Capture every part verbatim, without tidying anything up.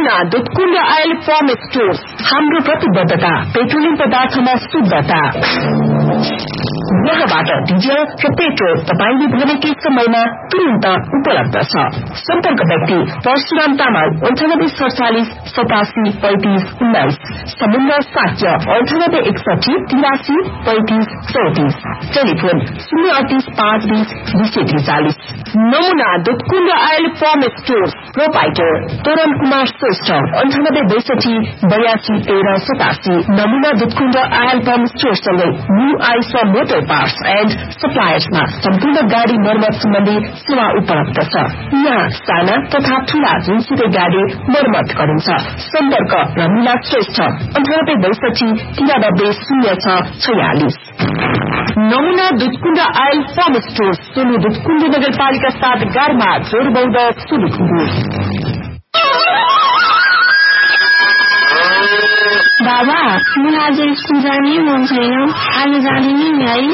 नमुना Dudhkund oil farm stores हाम्रो प्रतिबद्धता पेट्रोलियम पदार्थमा शुद्धता यहाँबाट डिजल र पेट्रोल तपाईले भनेकै समयमा तुरन्त उपलब्ध छ। सम्पर्क व्यक्ति परशुराम तामाङ अन्ठानब्बे सडचालिस सतासी पैंतिस उन्नाइस समुद्र साक्य अन्ठानब्बे एकसठी तिरासी पैंतिस चौतिस टेलिफोन शून्य अडतीस पाँच बीस दुई सय त्रिचालिस। नमुना Dudhkund oil farm stores proprietor तोरण कुमार श्रेष्ठ अन्ठानब्बे बैसठी बयासी तेह्र सतासी। नमुना Dudhkund oil farm स्टोरसँगै new Eicher motor parts and सप्लायर्समा सम्पूर्ण गाड़ी मर्मत सम्बन्धी सेवा उपलब्ध छ। यहाँ साना तथा ठूला जुनसुकै गाड़ी मर्मत गरिन्छ। सम्पर्क रमिला श्रेष्ठ अन्ठानब्बे बैसठी तिरानब्बे शून्य छ छयालिस। नमुना Dudhkund oil farm store Solu Dudhkund नगरपालिका साथ गारमा जोरबौद सुलुखुम्बु। बाबा मलाई आज स्कुल जाने मन छैन, आज जाँदिनँ नि है?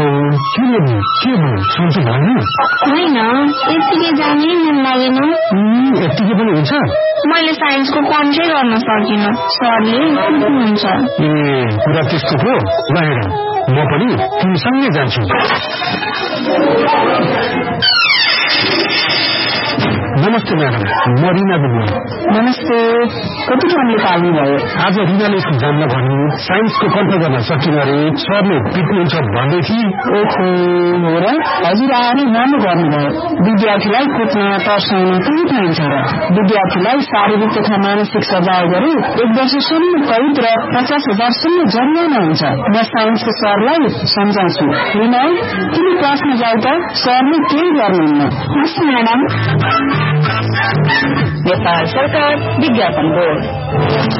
होइन, यतिकै जानै मन लागेन। यतिकै पनि हुन्छ? मैले साइन्सको कन्ट्रै गर्न सकिनँ, सरले कुट्नुहुन्छ। ए कुरा त्यस्तो हो? ल हेर, म पनि तिमीसँगै जान्छु। नमस्ते म्याडम, म रिना बोल्नु। नमस्ते, कति टाइमले पाल्नुभयो? आज रिनाले जान्न भन्नु, साइन्सको कन्ट्रोल गर्न सकिन अरे, सरले पिट्नुहुन्छ भन्दै थिए। ओहो, हो र? हजुर आएर राम्रो गर्नुभयो। विद्यार्थीलाई कुट्न तर्साउन कहीँ पाइन्छ र? विद्यार्थीलाई शारीरिक तथा मानसिक सजाय गरी एक वर्षसम्म कैद र पचास हजारसम्म जरिवाना हुन्छ। म साइन्सको सरलाई सम्झाउँछु। रिना, तिमी क्लासमा जाऊ त, सरले केही गर्नुहुन्न। हस् म्याडम। नेपाल सरकार विज्ञापन बोर्ड।